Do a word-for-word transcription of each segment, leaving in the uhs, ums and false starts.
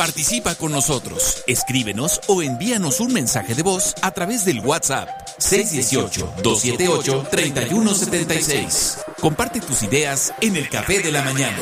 Participa con nosotros. Escríbenos o envíanos un mensaje de voz a través del WhatsApp seis uno ocho, dos siete ocho, tres uno siete seis. Comparte tus ideas en el Café de la Mañana.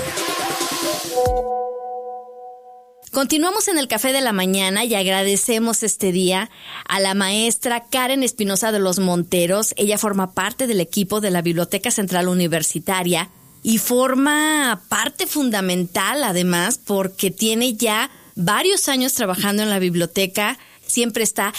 Continuamos en el Café de la Mañana y agradecemos este día a la maestra Karen Espinosa de los Monteros. Ella forma parte del equipo de la Biblioteca Central Universitaria y forma parte fundamental, además, porque tiene ya varios años trabajando en la biblioteca. Siempre está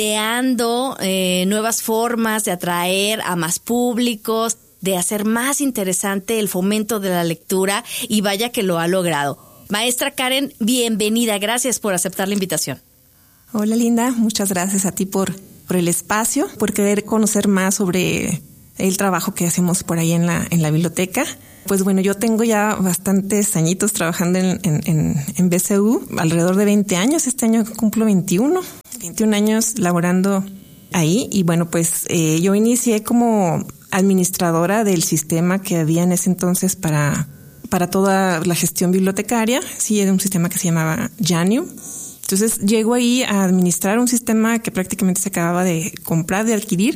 ideando eh, nuevas formas de atraer a más públicos, de hacer más interesante el fomento de la lectura, y vaya que lo ha logrado. Maestra Karen, bienvenida. Gracias por aceptar la invitación. Hola, Linda. Muchas gracias a ti por, por el espacio, por querer conocer más sobre el trabajo que hacemos por ahí en la, en la biblioteca. Pues bueno, yo tengo ya bastantes añitos trabajando en, en, en, en B C U, alrededor de veinte años. Este año cumplo veintiuno, veintiún años laborando ahí. Y bueno, pues eh, yo inicié como administradora del sistema que había en ese entonces para, para toda la gestión bibliotecaria. Sí, era un sistema que se llamaba Janium. Entonces llego ahí a administrar un sistema que prácticamente se acababa de comprar, de adquirir.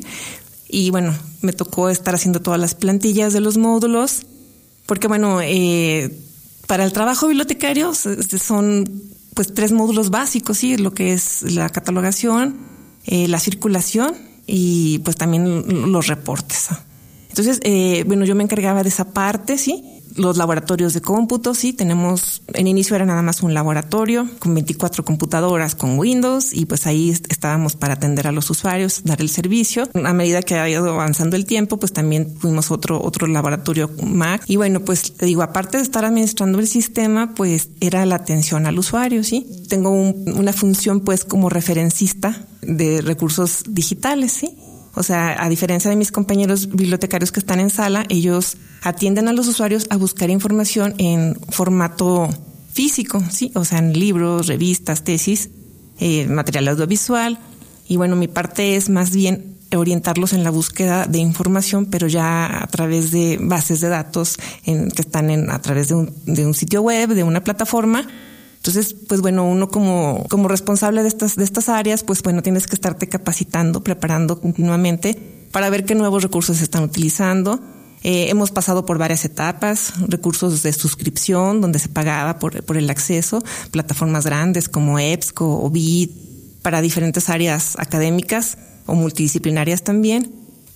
Y bueno, me tocó estar haciendo todas las plantillas de los módulos. Porque bueno, eh, para el trabajo bibliotecario son pues tres módulos básicos, sí, lo que es la catalogación, eh, la circulación y pues también los reportes. Entonces, eh, bueno, yo me encargaba de esa parte, sí. Los laboratorios de cómputo, sí, tenemos, en inicio era nada más un laboratorio con veinticuatro computadoras con Windows y pues ahí estábamos para atender a los usuarios, dar el servicio. A medida que ha ido avanzando el tiempo, pues también tuvimos otro, otro laboratorio Mac. Y bueno, pues te digo, aparte de estar administrando el sistema, pues era la atención al usuario, sí. Tengo un, una función pues como referencista de recursos digitales, sí. O sea, a diferencia de mis compañeros bibliotecarios que están en sala, ellos atienden a los usuarios a buscar información en formato físico, sí, o sea, en libros, revistas, tesis, eh, material audiovisual. Y bueno, mi parte es más bien orientarlos en la búsqueda de información, pero ya a través de bases de datos en, que están en, a través de un, de un sitio web, de una plataforma. Entonces, pues bueno, uno como, como responsable de estas, de estas áreas, pues bueno, tienes que estarte capacitando, preparando continuamente para ver qué nuevos recursos se están utilizando. Eh, hemos pasado por varias etapas, recursos de suscripción, donde se pagaba por, por el acceso, plataformas grandes como EBSCO o B I D para diferentes áreas académicas o multidisciplinarias también.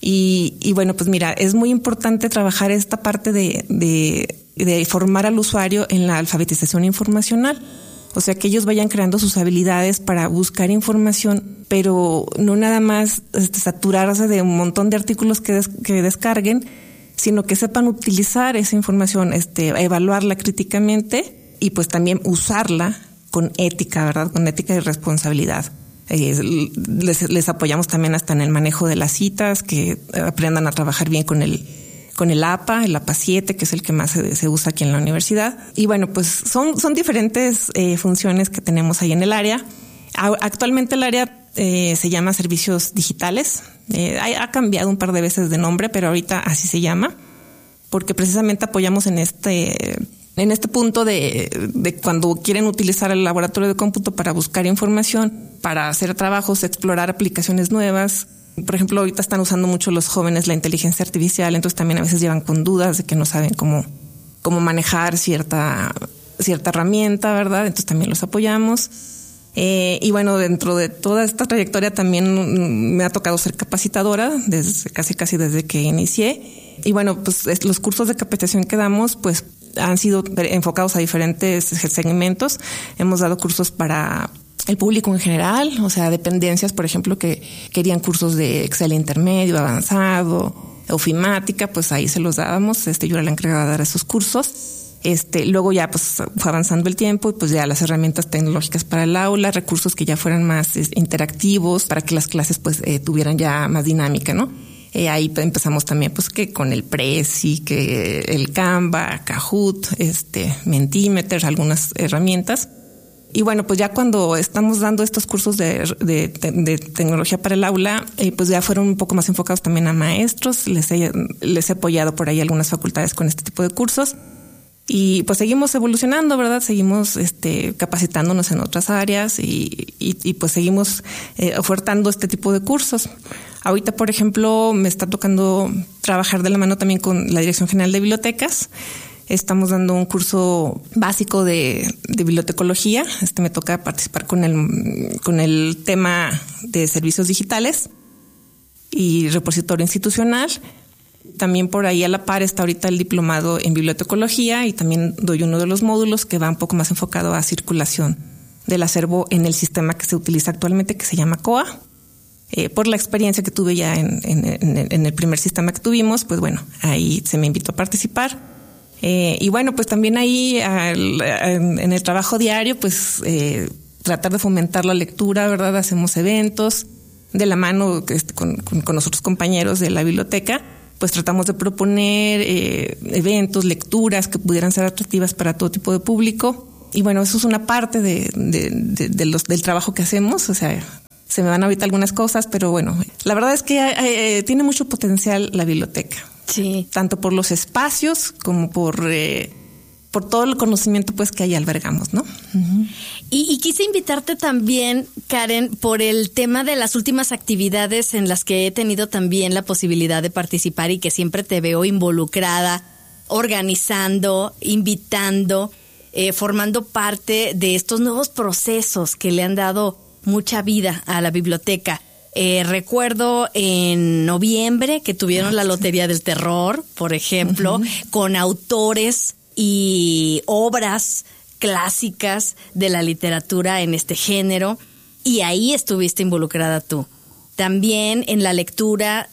Y, y bueno, pues mira, es muy importante trabajar esta parte de, de, de formar al usuario en la alfabetización informacional. O sea, que ellos vayan creando sus habilidades para buscar información, pero no nada más este, saturarse de un montón de artículos que, des, que descarguen, sino que sepan utilizar esa información, este, evaluarla críticamente y pues también usarla con ética, ¿verdad? Con ética y responsabilidad. Eh, les, les apoyamos también hasta en el manejo de las citas, que aprendan a trabajar bien con el con el A P A, el A P A siete, que es el que más se, se usa aquí en la universidad. Y bueno, pues son, son diferentes eh, funciones que tenemos ahí en el área. A, actualmente el área eh, se llama Servicios Digitales. Eh, ha, ha cambiado un par de veces de nombre, pero ahorita así se llama, porque precisamente apoyamos en este... En este punto de, de cuando quieren utilizar el laboratorio de cómputo para buscar información, para hacer trabajos, explorar aplicaciones nuevas. Por ejemplo, ahorita están usando mucho los jóvenes la inteligencia artificial, entonces también a veces llevan con dudas de que no saben cómo, cómo manejar cierta, cierta herramienta, ¿verdad? Entonces también los apoyamos. Eh, y bueno, dentro de toda esta trayectoria también me ha tocado ser capacitadora, desde casi casi desde que inicié. Y bueno, pues los cursos de capacitación que damos, pues han sido enfocados a diferentes segmentos. Hemos dado cursos para el público en general, o sea, dependencias, por ejemplo, que querían cursos de Excel intermedio, avanzado, ofimática, pues ahí se los dábamos. Este, yo era la encargada de dar esos cursos. Este, luego ya pues fue avanzando el tiempo y pues ya las herramientas tecnológicas para el aula, recursos que ya fueran más es, interactivos para que las clases pues eh, tuvieran ya más dinámica, ¿no? Eh, ahí empezamos también pues que con el Prezi, que el Canva, Kahoot, este, Mentimeter, algunas herramientas. Y bueno, pues ya cuando estamos dando estos cursos de, de, de tecnología para el aula, eh, pues ya fueron un poco más enfocados también a maestros. Les he, les he apoyado por ahí algunas facultades con este tipo de cursos. Y pues seguimos evolucionando, ¿verdad? Seguimos este, capacitándonos en otras áreas y, y, y pues seguimos eh, ofertando este tipo de cursos. Ahorita, por ejemplo, me está tocando trabajar de la mano también con la Dirección General de Bibliotecas. Estamos dando un curso básico de, de bibliotecología. Este me toca participar con el, con el tema de servicios digitales y repositorio institucional. También por ahí a la par está ahorita el diplomado en bibliotecología y también doy uno de los módulos que va un poco más enfocado a circulación del acervo en el sistema que se utiliza actualmente, que se llama C O A. Eh, por la experiencia que tuve ya en, en, en, en el primer sistema que tuvimos, pues bueno, ahí se me invitó a participar. Eh, y bueno, pues también ahí al, en, en el trabajo diario, pues eh, tratar de fomentar la lectura, ¿verdad? Hacemos eventos de la mano este, con, con, con nosotros compañeros de la biblioteca, pues tratamos de proponer eh, eventos, lecturas que pudieran ser atractivas para todo tipo de público. Y bueno, eso es una parte de, de, de, de los, del trabajo que hacemos, o sea, se me van ahorita algunas cosas, pero bueno, la verdad es que eh, tiene mucho potencial la biblioteca. Sí. Tanto por los espacios como por eh, por todo el conocimiento pues que ahí albergamos, ¿no? Uh-huh. Y, y quise invitarte también, Karen, por el tema de las últimas actividades en las que he tenido también la posibilidad de participar y que siempre te veo involucrada, organizando, invitando, eh, formando parte de estos nuevos procesos que le han dado mucha vida a la biblioteca. Eh, recuerdo en noviembre que tuvieron la Lotería del Terror, por ejemplo, uh-huh. con autores y obras clásicas de la literatura en este género, y ahí estuviste involucrada tú. También en la lectura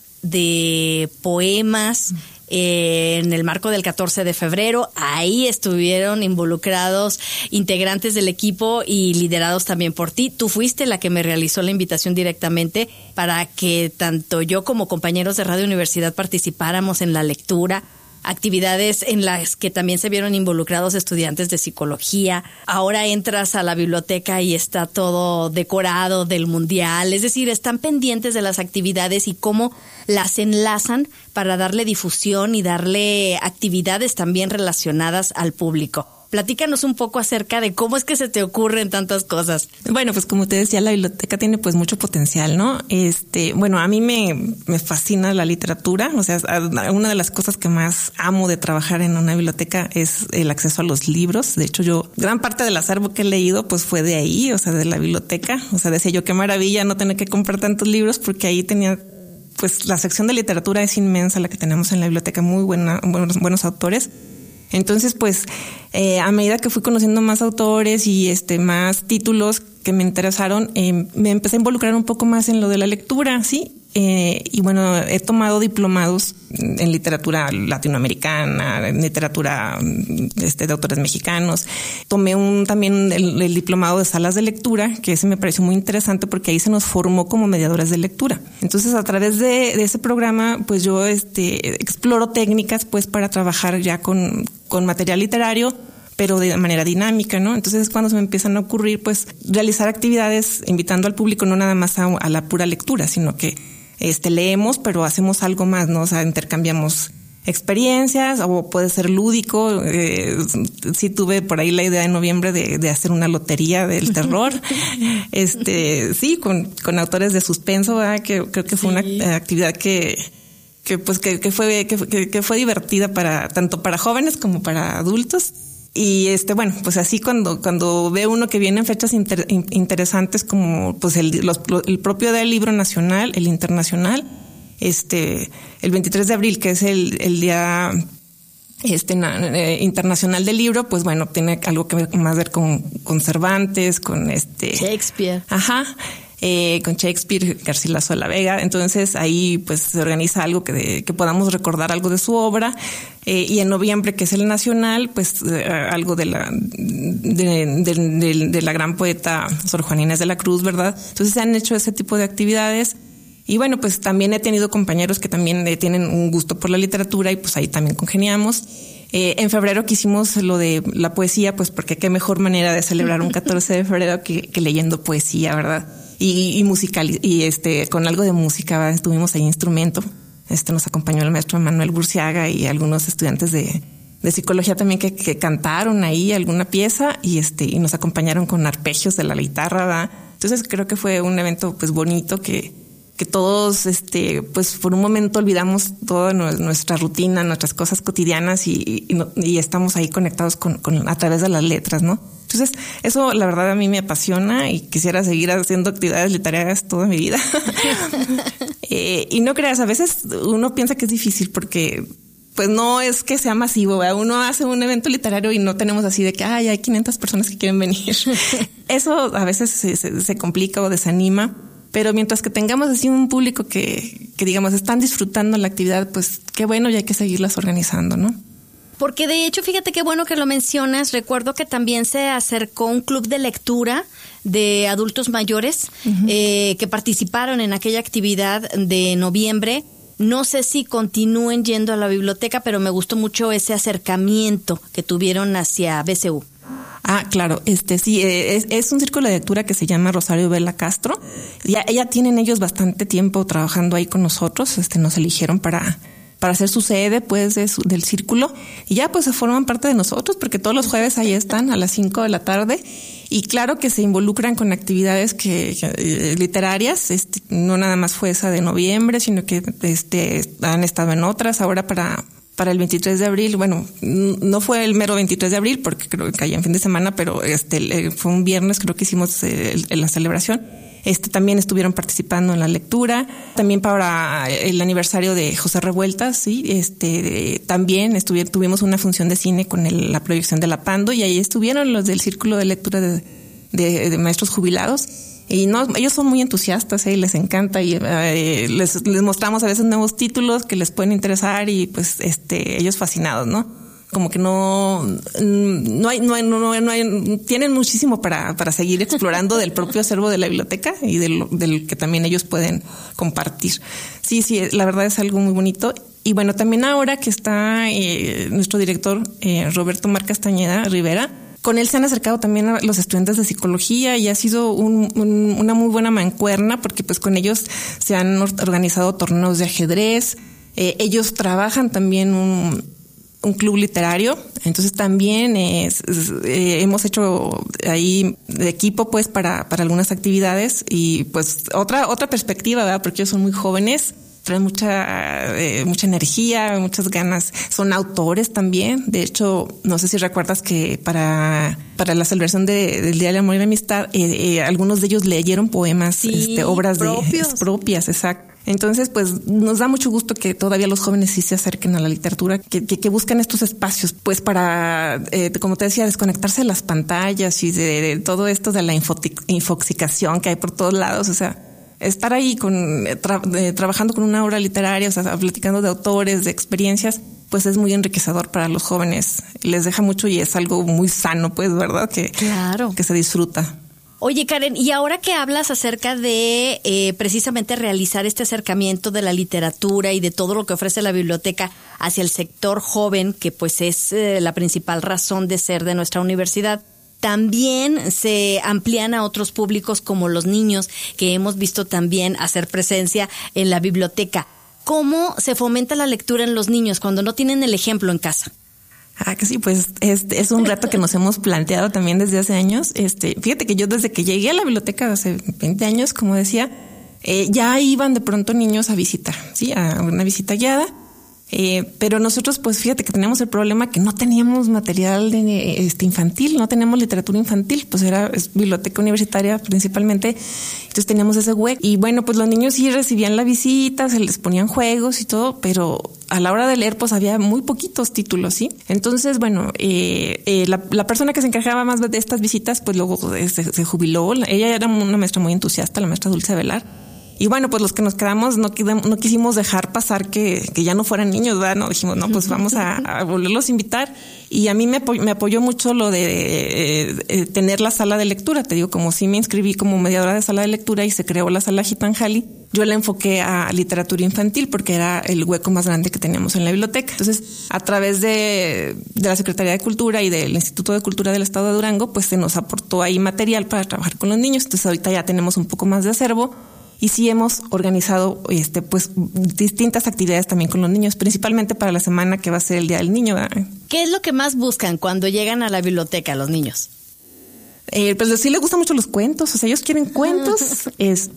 de poemas uh-huh. Eh, en el marco del catorce de febrero, ahí estuvieron involucrados integrantes del equipo y liderados también por ti. Tú fuiste la que me realizó la invitación directamente para que tanto yo como compañeros de Radio Universidad participáramos en la lectura. Actividades en las que también se vieron involucrados estudiantes de psicología. Ahora entras a la biblioteca y está todo decorado del mundial. Es decir, están pendientes de las actividades y cómo las enlazan para darle difusión y darle actividades también relacionadas al público. Platícanos un poco acerca de cómo es que se te ocurren tantas cosas. Bueno, pues como te decía, la biblioteca tiene pues mucho potencial, ¿no? Este, bueno, a mí me, me fascina la literatura. O sea, una de las cosas que más amo de trabajar en una biblioteca es el acceso a los libros. De hecho, yo, gran parte del acervo que he leído pues fue de ahí, o sea, de la biblioteca. O sea, decía yo, qué maravilla no tener que comprar tantos libros, porque ahí tenía, pues la sección de literatura es inmensa, la que tenemos en la biblioteca, muy buena, buenos, buenos autores. Entonces, pues, eh, a medida que fui conociendo más autores y este más títulos que me interesaron, eh, me empecé a involucrar un poco más en lo de la lectura, ¿sí? Eh, y bueno, he tomado diplomados en literatura latinoamericana, en literatura este, de autores mexicanos. Tomé un también el, el diplomado de salas de lectura, que ese me pareció muy interesante porque ahí se nos formó como mediadores de lectura. Entonces, a través de, de ese programa, pues yo este, exploro técnicas pues para trabajar ya con, con material literario, pero de manera dinámica, ¿no? Entonces es cuando se me empiezan a ocurrir, pues, realizar actividades invitando al público no nada más a, a la pura lectura, sino que este leemos, pero hacemos algo más, ¿no? O sea, intercambiamos experiencias, o puede ser lúdico. Eh, sí tuve por ahí la idea en noviembre de, de hacer una lotería del terror. este, sí, con, con autores de suspenso, ¿verdad? Que creo que fue sí. una actividad que, que pues que, que fue, que, que fue divertida para, tanto para jóvenes como para adultos. Y este, bueno, pues así cuando, cuando ve uno que vienen fechas inter, interesantes como pues el, los, el propio del libro nacional, el internacional, este, el veintitrés de abril, que es el, el día este eh, internacional del libro, pues bueno, tiene algo que ver, más ver con, con Cervantes, con este Shakespeare. Ajá. Eh, con Shakespeare, Garcilaso de la Vega. Entonces ahí pues se organiza algo que, de, que podamos recordar algo de su obra. Eh, y en noviembre, que es el nacional, pues eh, algo de la de, de, de, de la gran poeta Sor Juana Inés de la Cruz, ¿verdad? Entonces se han hecho ese tipo de actividades. Y bueno, pues también he tenido compañeros que también eh, tienen un gusto por la literatura y pues ahí también congeniamos. Eh, en febrero quisimos lo de la poesía, pues porque qué mejor manera de celebrar un catorce de febrero que, que leyendo poesía, ¿verdad? Y, y musical, y este, con algo de música, ¿verdad? Estuvimos ahí instrumento. Este nos acompañó el maestro Manuel Burciaga y algunos estudiantes de, de psicología también que, que cantaron ahí alguna pieza y este y nos acompañaron con arpegios de la guitarra, ¿verdad? Entonces creo que fue un evento pues bonito que que todos este pues por un momento olvidamos toda nuestra rutina, nuestras cosas cotidianas y, y, y estamos ahí conectados con, con a través de las letras, ¿no? Entonces eso la verdad a mí me apasiona y quisiera seguir haciendo actividades literarias toda mi vida. eh, y no creas, a veces uno piensa que es difícil porque pues no es que sea masivo, ¿verdad? Uno hace un evento literario y no tenemos así de que ay, hay quinientas personas que quieren venir. Eso a veces se, se, se complica o desanima, pero mientras que tengamos así un público que, que digamos están disfrutando la actividad, pues qué bueno y hay que seguirlas organizando, ¿no? Porque de hecho, fíjate qué bueno que lo mencionas. Recuerdo que también se acercó un club de lectura de adultos mayores uh-huh. eh, que participaron en aquella actividad de noviembre. No sé si continúen yendo a la biblioteca, pero me gustó mucho ese acercamiento que tuvieron hacia B C U. Ah, claro, este sí, es, es un círculo de lectura que se llama Rosario Vela Castro. Ya, ya tienen ellos bastante tiempo trabajando ahí con nosotros, este nos eligieron para... para hacer su sede, pues, de su, del círculo. Y ya, pues, se forman parte de nosotros, porque todos los jueves ahí están a las cinco de la tarde. Y claro que se involucran con actividades que, que eh, literarias. Este, no nada más fue esa de noviembre, sino que este han estado en otras. Ahora para, para el veintitrés de abril, bueno, no fue el mero veintitrés de abril, porque creo que caía en fin de semana, pero este fue un viernes, creo que hicimos eh, la celebración. Este también estuvieron participando en la lectura, también para el aniversario de José Revueltas, sí, este también estuvieron, tuvimos una función de cine con el, la proyección de La Pando y ahí estuvieron los del círculo de lectura de, de, de maestros jubilados y no, ellos son muy entusiastas, eh, les encanta y eh, les, les mostramos a veces nuevos títulos que les pueden interesar y pues este ellos fascinados, ¿no? Como que no, no hay, no hay, no, no hay, tienen muchísimo para, para seguir explorando del propio acervo de la biblioteca y del, del que también ellos pueden compartir. Sí, sí, la verdad es algo muy bonito. Y bueno, también ahora que está eh, nuestro director, eh, Roberto Mar Castañeda Rivera, con él se han acercado también a los estudiantes de psicología y ha sido un, un, una muy buena mancuerna porque pues con ellos se han organizado torneos de ajedrez. Eh, ellos trabajan también un un club literario, entonces también es, es, eh, hemos hecho ahí de equipo pues para para algunas actividades y pues otra otra perspectiva, ¿verdad? Porque ellos son muy jóvenes, traen mucha eh, mucha energía, muchas ganas, son autores también. De hecho, no sé si recuerdas que para para la celebración de, del Día del Amor y la Amistad, eh, eh, algunos de ellos leyeron poemas, sí, este, obras propios. de propias, exacto. Entonces, pues nos da mucho gusto que todavía los jóvenes sí se acerquen a la literatura, que, que, que busquen estos espacios, pues para, eh, como te decía, desconectarse de las pantallas y de, de todo esto de la infoti- infoxicación que hay por todos lados. O sea, estar ahí con tra- de, trabajando con una obra literaria, o sea, platicando de autores, de experiencias, pues es muy enriquecedor para los jóvenes. Les deja mucho y es algo muy sano, pues, ¿verdad? Que, claro. que se disfruta. Oye, Karen, y ahora que hablas acerca de eh, precisamente realizar este acercamiento de la literatura y de todo lo que ofrece la biblioteca hacia el sector joven, que pues es eh, la principal razón de ser de nuestra universidad, también se amplían a otros públicos como los niños, que hemos visto también hacer presencia en la biblioteca. ¿Cómo se fomenta la lectura en los niños cuando no tienen el ejemplo en casa? Ah, que sí, pues es, es un reto que nos hemos planteado también desde hace años. Este, fíjate que yo desde que llegué a la biblioteca hace veinte años, como decía, eh, ya iban de pronto niños a visitar, sí, a una visita guiada. Eh, pero nosotros, pues fíjate que teníamos el problema que no teníamos material de, este, infantil, no teníamos literatura infantil, pues era es biblioteca universitaria principalmente, entonces teníamos ese hueco. Y bueno, pues los niños sí recibían la visita, se les ponían juegos y todo, pero a la hora de leer, pues había muy poquitos títulos, ¿sí? Entonces, bueno, eh, eh, la, la persona que se encargaba más de estas visitas, pues luego eh, se, se jubiló. Ella era una maestra muy entusiasta, la maestra Dulce Velar. Y bueno, pues los que nos quedamos no, no quisimos dejar pasar que, que ya no fueran niños, ¿verdad? No, dijimos, no, pues vamos a, a volverlos a invitar. Y a mí me, apoy, me apoyó mucho lo de eh, eh, tener la sala de lectura. Te digo, como sí me inscribí como mediadora de sala de lectura y se creó la sala Gitanjali, yo la enfoqué a literatura infantil porque era el hueco más grande que teníamos en la biblioteca. Entonces, a través de, de la Secretaría de Cultura y del Instituto de Cultura del Estado de Durango, pues se nos aportó ahí material para trabajar con los niños. Entonces, ahorita ya tenemos un poco más de acervo. Y sí hemos organizado este pues distintas actividades también con los niños, principalmente para la semana que va a ser el Día del Niño, ¿verdad? ¿Qué es lo que más buscan cuando llegan a la biblioteca los niños? Eh, pues sí les gustan mucho los cuentos, o sea, ellos quieren cuentos,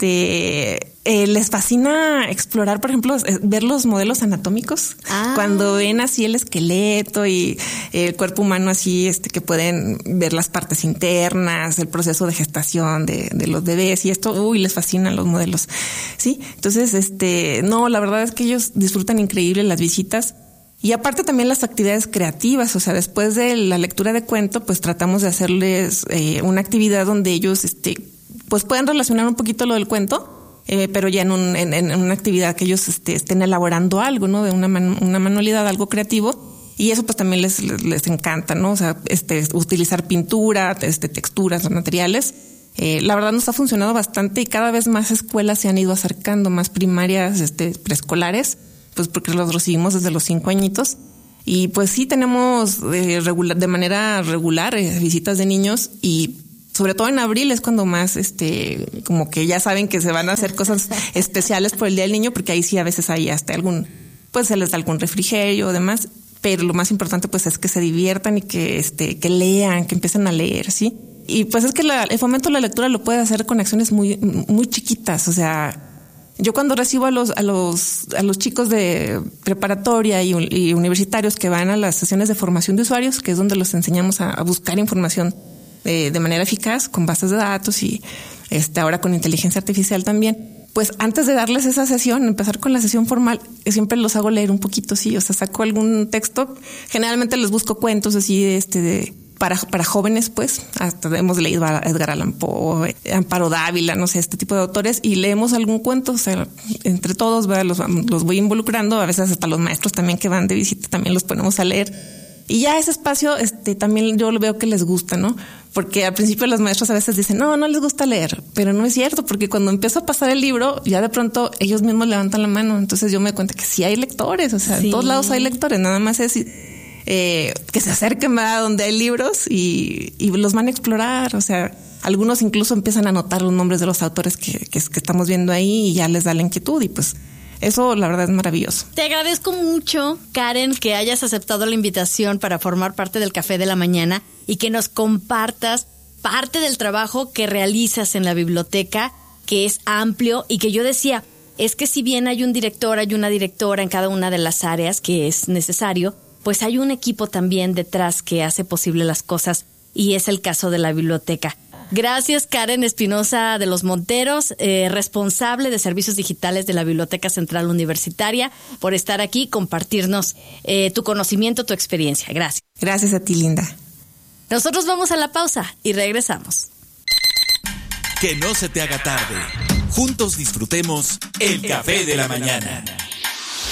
este, eh, les fascina explorar, por ejemplo, ver los modelos anatómicos, ah. cuando ven así el esqueleto y el cuerpo humano así, este, que pueden ver las partes internas, el proceso de gestación de, de los bebés y esto, uy, les fascinan los modelos, sí, entonces, este, no, la verdad es que ellos disfrutan increíble las visitas. Y aparte también las actividades creativas, o sea, después de la lectura de cuento, pues tratamos de hacerles eh, una actividad donde ellos, este, pues puedan relacionar un poquito lo del cuento, eh, pero ya en, un, en, en una actividad que ellos este, estén elaborando algo, ¿no? De una, man, una manualidad, algo creativo. Y eso pues también les, les, les encanta, ¿no? O sea, este, utilizar pintura, este, texturas, materiales. Eh, la verdad nos ha funcionado bastante y cada vez más escuelas se han ido acercando, más primarias, este, preescolares, pues porque los recibimos desde los cinco añitos y pues sí tenemos eh, regular, de manera regular eh, visitas de niños y sobre todo en abril es cuando más este como que ya saben que se van a hacer cosas especiales por el Día del Niño, porque ahí sí a veces hay hasta algún, pues se les da algún refrigerio o demás, pero lo más importante pues es que se diviertan y que este que lean, que empiecen a leer, ¿sí? Y pues es que la, el fomento de la lectura lo puede hacer con acciones muy muy chiquitas, o sea, yo cuando recibo a los a los a los chicos de preparatoria y, y universitarios que van a las sesiones de formación de usuarios, que es donde los enseñamos a, a buscar información de, de manera eficaz con bases de datos y este ahora con inteligencia artificial también, pues antes de darles esa sesión, empezar con la sesión formal, siempre los hago leer un poquito, sí, o sea, saco algún texto, generalmente les busco cuentos así de este de Para, para jóvenes, pues, hasta hemos leído a Edgar Allan Poe, Amparo Dávila, no sé, este tipo de autores, y leemos algún cuento, o sea, entre todos, ¿verdad? Los, los voy involucrando, a veces hasta los maestros también que van de visita también los ponemos a leer. Y ya ese espacio, este, también yo lo veo que les gusta, ¿no? Porque al principio los maestros a veces dicen, no, no les gusta leer, pero no es cierto, porque cuando empiezo a pasar el libro, ya de pronto ellos mismos levantan la mano, entonces yo me doy cuenta que sí hay lectores, o sea, sí. En todos lados hay lectores, nada más es... Eh, que se acerquen a donde hay libros y, y los van a explorar, o sea, algunos incluso empiezan a anotar los nombres de los autores que, que, que estamos viendo ahí y ya les da la inquietud y pues eso la verdad es maravilloso. Te agradezco mucho, Karen, que hayas aceptado la invitación para formar parte del Café de la Mañana y que nos compartas parte del trabajo que realizas en la biblioteca, que es amplio y que yo decía, es que si bien hay un director, hay una directora en cada una de las áreas que es necesario, pues hay un equipo también detrás que hace posible las cosas y es el caso de la biblioteca. Gracias, Karen Espinosa de los Monteros, eh, responsable de servicios digitales de la Biblioteca Central Universitaria, por estar aquí y compartirnos eh, tu conocimiento, tu experiencia. Gracias. Gracias a ti, Linda. Nosotros vamos a la pausa y regresamos. Que no se te haga tarde. Juntos disfrutemos el Café de la Mañana.